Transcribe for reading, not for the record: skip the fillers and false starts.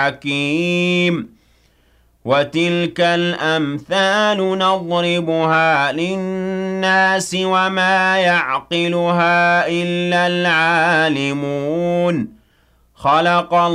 حكيم وتلك الأمثال نضربها للناس وما يعقلها إلا العالمون خلق